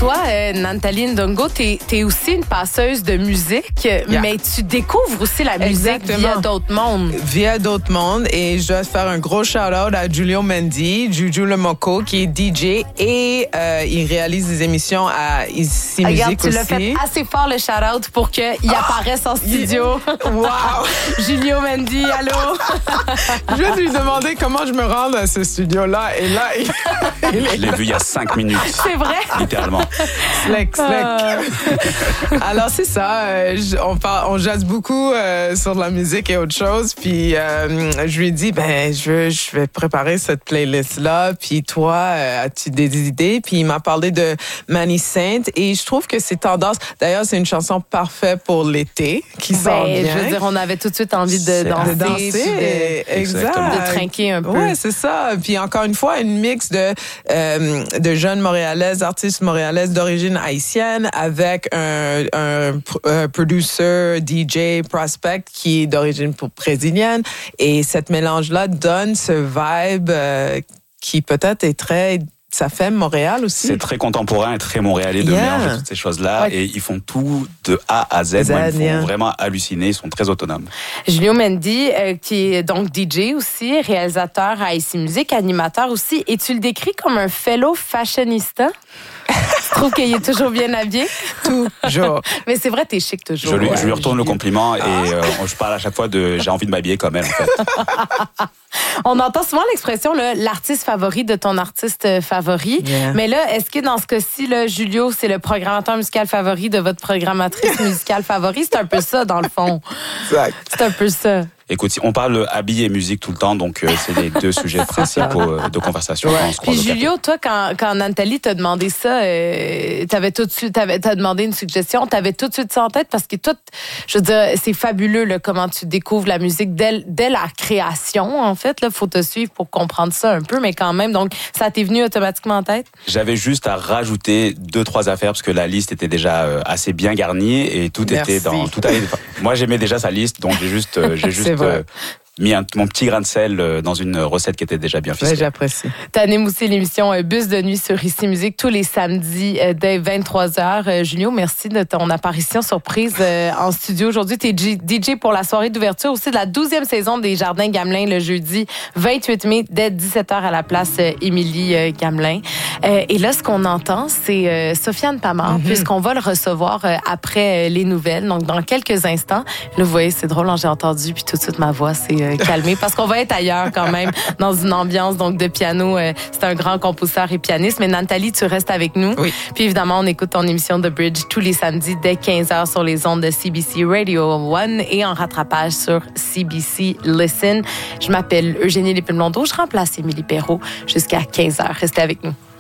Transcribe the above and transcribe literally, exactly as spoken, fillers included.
toi, euh, Nathalie Ndongo, t'es, t'es aussi une passeuse de musique, yeah. mais tu découvres aussi la musique Exactement. via d'autres mondes. Via d'autres mondes. Et je dois faire un gros shout-out à Giulio Mendy, Juju Le Moco, qui est D J et euh, il réalise des émissions à Ici Regarde, Musique tu aussi. l'as fait assez fort le shout-out pour qu'il oh, apparaisse en studio. Yeah. Wow! Giulio Mendy, allô? Je vais lui demander comment je me rends à ce studio-là. Et là, il... je l'ai vu il y a cinq minutes. C'est vrai? Littéralement. Slack, slack. Uh... Alors, c'est ça. Euh, on, parle, on jase beaucoup euh, sur de la musique et autre chose. Puis, euh, je lui ai dit, ben, je, je vais préparer cette playlist-là. Puis, toi, euh, as-tu des idées? Puis, il m'a parlé de Manny Saint. Et je trouve que c'est tendance. D'ailleurs, c'est une chanson parfaite pour l'été qui ben, sort bien. Je veux dire, on avait tout de suite envie de danser. De danser. De, exact. De trinquer un peu. Oui, c'est ça. Puis, encore une fois, une mix de, euh, de jeunes montréalaises, artistes montréalaises d'origine haïtienne avec un, un, un producer, D J, prospect qui est d'origine brésilienne. Et cette mélange-là donne ce vibe euh, qui peut-être est très... Ça fait Montréal aussi. C'est très contemporain et très montréalais de yeah. mélanger toutes ces choses-là. Ouais. Et ils font tout de A à Z. Z Moi, ils me font yeah. vraiment halluciner. Ils sont très autonomes. Giulio Mendy, euh, qui est donc D J aussi, réalisateur à Ici Musique, animateur aussi. Et tu le décris comme un fellow fashionista? Je trouve qu'il est toujours bien habillé. Toujours. Mais c'est vrai, t'es chic toujours. Je lui, ouais, je lui retourne le compliment et euh, je parle à chaque fois de j'ai envie de m'habiller comme elle, en fait. On entend souvent l'expression là, l'artiste favori de ton artiste favori. Yeah. Mais là, est-ce que dans ce cas-ci, là, Giulio, c'est le programmateur musical favori de votre programmatrice musicale favori? C'est un peu ça, dans le fond. Exact. C'est un peu ça. Écoute, on parle habillé et musique tout le temps, donc euh, c'est les deux sujets principaux euh, de conversation. Ouais. Puis Giulio, toi, quand, quand Nathalie t'a demandé ça, euh, t'avais tout de suite, t'avais, t'as demandé une suggestion, t'avais tout de suite ça en tête parce que toi, je veux dire, c'est fabuleux là, comment tu découvres la musique dès, dès la création, en fait. Là, faut te suivre pour comprendre ça un peu, mais quand même, donc ça t'est venu automatiquement en tête? J'avais juste à rajouter deux, trois affaires parce que la liste était déjà euh, assez bien garnie et tout Merci. était dans... Tout allait, moi, j'aimais déjà sa liste, donc j'ai juste... Euh, j'ai juste Euh, mis un, mon petit grain de sel euh, dans une recette qui était déjà bien ficelée. Oui, j'apprécie. T'animes aussi l'émission euh, Bus de nuit sur Ici Musique tous les samedis euh, dès vingt-trois heures. Euh, Giulio, merci de ton apparition surprise euh, en studio aujourd'hui. T'es G- D J pour la soirée d'ouverture aussi de la douzième saison des Jardins Gamelin le jeudi vingt-huit mai dès dix-sept heures à la place euh, Émilie euh, Gamelin. Euh, et là, ce qu'on entend, c'est euh, Sofiane Pamart, mm-hmm. puisqu'on va le recevoir euh, après euh, les nouvelles, donc dans quelques instants. Là, vous voyez, c'est drôle, hein, j'ai entendu, puis tout de suite, ma voix s'est euh, calmée, parce qu'on va être ailleurs quand même, dans une ambiance donc de piano. Euh, c'est un grand compositeur et pianiste. Mais Nathalie, tu restes avec nous. Oui. Puis évidemment, on écoute ton émission The Bridge tous les samedis dès quinze heures sur les ondes de C B C Radio un et en rattrapage sur C B C Listen. Je m'appelle Eugénie Lépine-Blondeau. Je remplace Émilie Perrault jusqu'à quinze heures. Restez avec nous.